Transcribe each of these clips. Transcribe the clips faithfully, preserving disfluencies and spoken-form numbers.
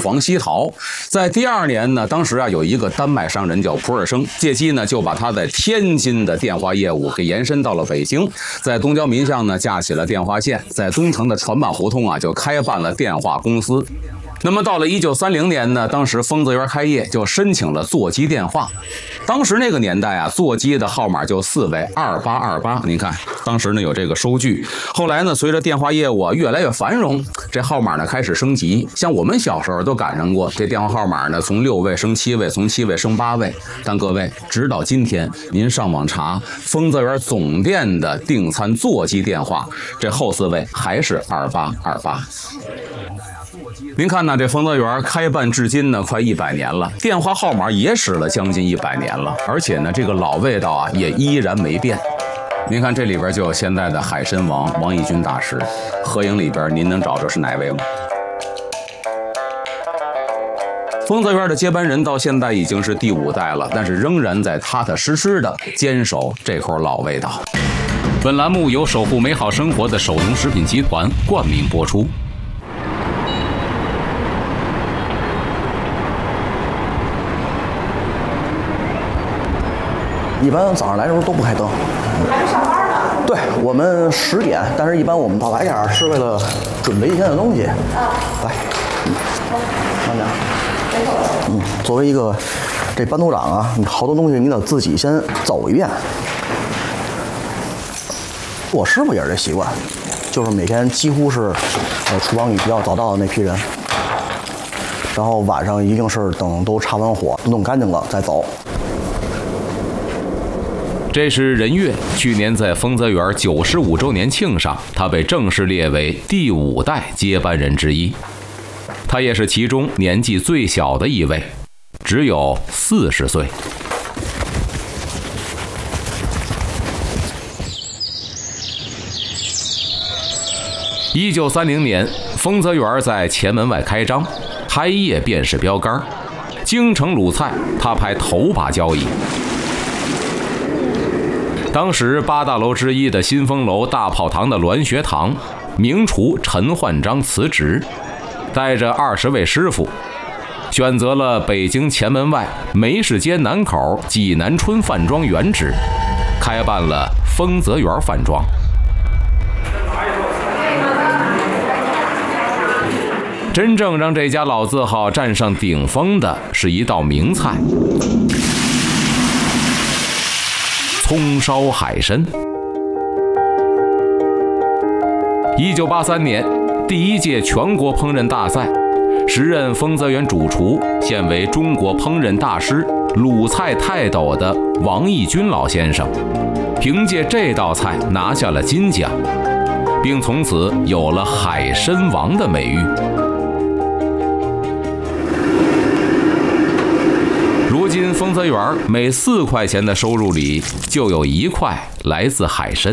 黄西陶。在第二年呢，当时啊有一个丹麦商人叫普尔生，借机呢就把他在天津的电话业务给延伸到了北京，在东交民巷呢架起了电话线，在东城的船板胡同啊就开办了电话公司。那么到了一九三零年呢，当时丰泽园开业就申请了座机电话。当时那个年代啊，座机的号码就四位二八二八。您看，当时呢有这个收据。后来呢，随着电话业务啊越来越繁荣，这号码呢开始升级。像我们小时候都赶上过，这电话号码呢从六位升七位，从七位升八位。但各位，直到今天，您上网查丰泽园总店的订餐座机电话，这后四位还是二八二八。您看呢，这丰泽园开办至今呢，快一百年了，电话号码也使了将近一百年了，而且呢，这个老味道啊也依然没变。您看这里边就有现在的海参王王义军大师，合影里边您能找着是哪位吗？丰泽园的接班人到现在已经是第五代了，但是仍然在踏踏实实的坚守这口老味道。本栏目由守护美好生活的首农食品集团冠名播出。 一般早上来的时候都不开灯， 还没上班呢。 对，我们十点，但是一般我们到晚点是为了准备一天的东西。 啊， 来，嗯，慢点。嗯，作为一个这班组长啊，你好多东西你得自己先走一遍。我师傅也是这习惯，就是每天几乎是呃厨房里比较早到的那批人，然后晚上一定是等都插完火弄干净了再走。 这是任月，去年在丰泽园九十五周年庆上，他被正式列为第五代接班人之一。他也是其中年纪最小的一位，只有四十岁。一九三零年，丰泽园在前门外开张，开业便是标杆，京城鲁菜他排头把交椅。当时八大楼之一的新丰楼大炮堂的栾学堂，名厨陈焕章辞职，带着二十位师傅，选择了北京前门外梅市街南口济南春饭庄原址，开办了丰泽园饭庄。真正让这家老字号站上顶峰的是一道名菜——葱烧海参。一九八三年，第一届全国烹饪大赛，时任丰泽园主厨、现为中国烹饪大师、鲁菜泰斗的王义军老先生，凭借这道菜拿下了金奖，并从此有了海参王的美誉。如今丰泽园每四块钱的收入里就有一块来自海参。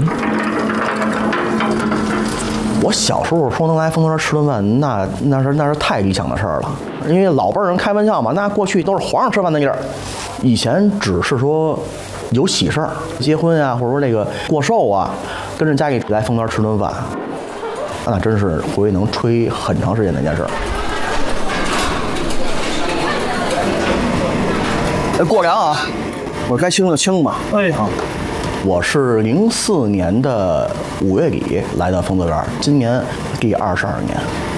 我小时候说能来丰泽园吃顿饭，那那是那是太理想的事儿了。因为老辈人开玩笑嘛，那过去都是皇上吃饭的地儿。以前只是说有喜事儿，结婚啊，或者说这个过寿啊，跟着家里来丰泽园吃顿饭，那真是回能吹很长时间的一件事。哎，过凉啊！我该清就清吧。哎啊，我是零四年的五月底来的丰泽园，今年第二十二年。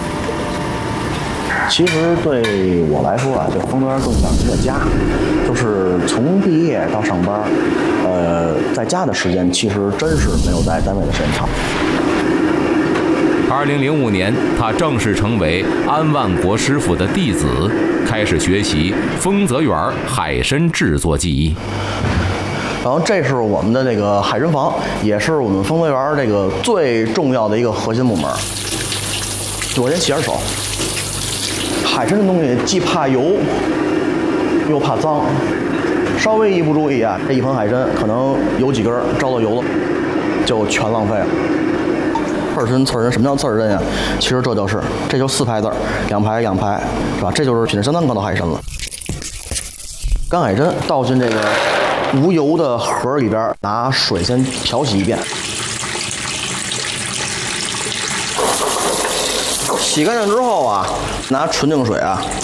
其实对我来说啊，这丰泽园更像一个家，就是从毕业到上班，呃，在家的时间其实真是没有在单位的时间长。 二零零五年，他正式成为安万国师傅的弟子，开始学习丰泽园海参制作技艺。 然后这是我们的这个海参房，也是我们丰泽园这个最重要的一个核心部门。我先洗下手。海参这东西既怕油，又怕脏，稍微一不注意啊，这一盆海参可能有几根着了油了，就全浪费了。刺儿参，刺儿参，什么叫刺儿参呀？其实这就是，这就四排字，两排两排，是吧？这就是品质相当高的海参了。干海参倒进这个无油的盒里边，拿水先漂洗一遍。洗干净之后啊，拿纯净水啊